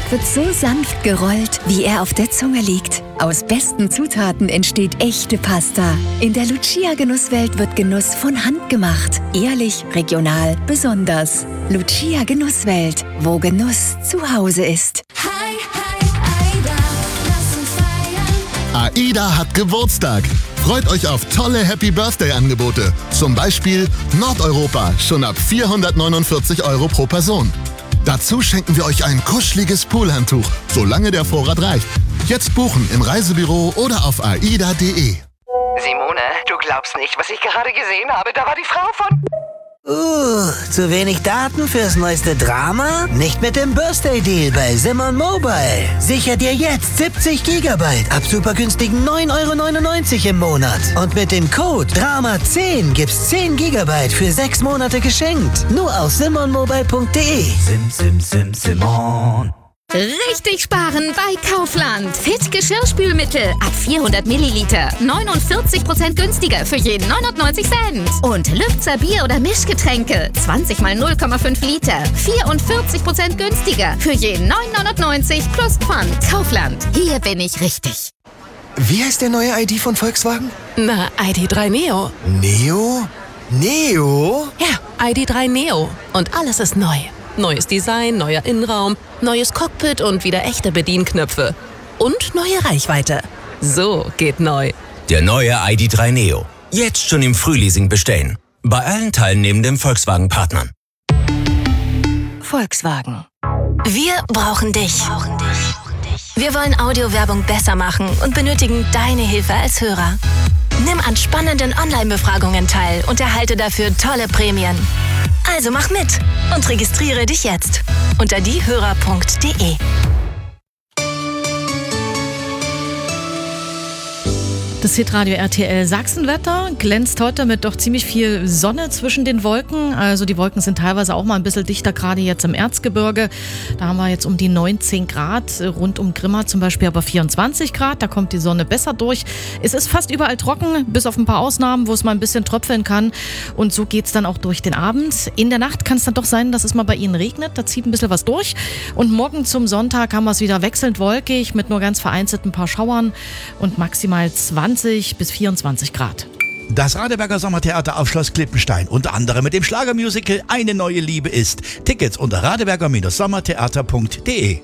wird so sanft gerollt, wie er auf der Zunge liegt. Aus besten Zutaten entsteht echte Pasta. In der Lucia-Genusswelt wird Genuss von Hand gemacht. Ehrlich, regional, besonders. Lucia Genusswelt, wo Genuss zu Hause ist. Hi, Aida, lass uns feiern. AIDA hat Geburtstag. Freut euch auf tolle Happy-Birthday-Angebote. Zum Beispiel Nordeuropa, schon ab 449 € pro Person. Dazu schenken wir euch ein kuscheliges Poolhandtuch, solange der Vorrat reicht. Jetzt buchen im Reisebüro oder auf aida.de. Simone, du glaubst nicht, was ich gerade gesehen habe. Da war die Frau von... Zu wenig Daten fürs neueste Drama? Nicht mit dem Birthday Deal bei Simon Mobile. Sicher dir jetzt 70 GB ab super günstigen 9,99 € im Monat. Und mit dem Code DRAMA10 gibt's 10 GB für 6 Monate geschenkt. Nur auf simonmobile.de. Simon. Richtig sparen bei Kaufland. Fit Geschirrspülmittel ab 400 Milliliter. 49% günstiger für jeden 99 Cent. Und Lübzer Bier- oder Mischgetränke. 20 mal 0,5 Liter. 44% günstiger für jeden 9,99 plus Pfand. Kaufland. Hier bin ich richtig. Wie heißt der neue ID von Volkswagen? Na, ID.3 Neo. Neo? Neo? Ja, ID.3 Neo. Und alles ist neu. Neues Design, neuer Innenraum, neues Cockpit und wieder echte Bedienknöpfe. Und neue Reichweite. So geht neu. Der neue ID.3 Neo. Jetzt schon im Frühleasing bestellen. Bei allen teilnehmenden Volkswagen-Partnern. Volkswagen. Wir brauchen dich. Wir wollen Audiowerbung besser machen und benötigen deine Hilfe als Hörer. Nimm an spannenden Online-Befragungen teil und erhalte dafür tolle Prämien. Also mach mit und registriere dich jetzt unter diehörer.de. Das Hitradio RTL Sachsenwetter glänzt heute mit doch ziemlich viel Sonne zwischen den Wolken. Also die Wolken sind teilweise auch mal ein bisschen dichter, gerade jetzt im Erzgebirge. Da haben wir jetzt um die 19 Grad, rund um Grimma zum Beispiel aber 24 Grad. Da kommt die Sonne besser durch. Es ist fast überall trocken, bis auf ein paar Ausnahmen, wo es mal ein bisschen tröpfeln kann. Und so geht's dann auch durch den Abend. In der Nacht kann es dann doch sein, dass es mal bei Ihnen regnet. Da zieht ein bisschen was durch. Und morgen zum Sonntag haben wir es wieder wechselnd wolkig mit nur ganz vereinzelt ein paar Schauern und maximal 20 bis 24 Grad. Das Radeberger Sommertheater auf Schloss Klippenstein, unter anderem mit dem Schlagermusical Eine neue Liebe ist. Tickets unter radeberger-sommertheater.de.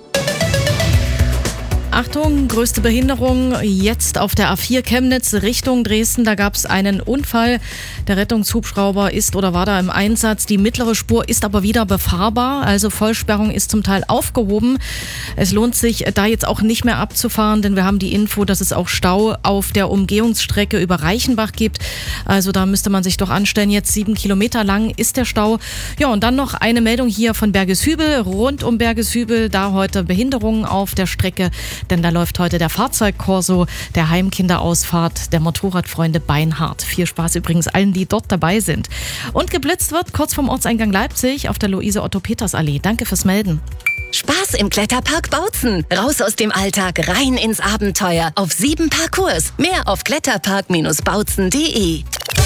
Achtung, größte Behinderung jetzt auf der A4 Chemnitz Richtung Dresden. Da gab es einen Unfall. Der Rettungshubschrauber ist oder war da im Einsatz. Die mittlere Spur ist aber wieder befahrbar. Also Vollsperrung ist zum Teil aufgehoben. Es lohnt sich, da jetzt auch nicht mehr abzufahren, denn wir haben die Info, dass es auch Stau auf der Umgehungsstrecke über Reichenbach gibt. Also da müsste man sich doch anstellen. Jetzt 7 Kilometer lang ist der Stau. Ja, und dann noch eine Meldung hier von Bergeshübel. Rund um Bergeshübel, da heute Behinderungen auf der Strecke. Denn da läuft heute der Fahrzeugkorso der Heimkinderausfahrt der Motorradfreunde Beinhardt. Viel Spaß übrigens allen, die dort dabei sind. Und geblitzt wird kurz vom Ortseingang Leipzig auf der Luise-Otto-Peters-Allee. Danke fürs Melden. Spaß im Kletterpark Bautzen. Raus aus dem Alltag, rein ins Abenteuer. Auf 7 Parcours. Mehr auf kletterpark-bautzen.de.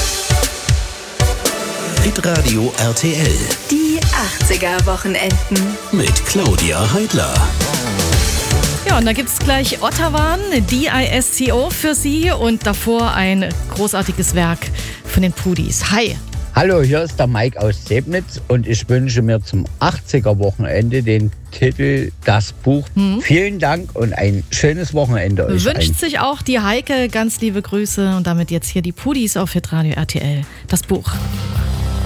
Hitradio RTL. Die 80er-Wochenenden. Mit Claudia Heidler. Ja, und da gibt es gleich Ottawa, DISCO für Sie und davor ein großartiges Werk von den Pudis. Hi! Hallo, hier ist der Mike aus Sebnitz und ich wünsche mir zum 80er-Wochenende den Titel Das Buch. Vielen Dank und ein schönes Wochenende euch. Wünscht sich auch die Heike, ganz liebe Grüße und damit jetzt hier die Pudis auf Hitradio RTL. Das Buch.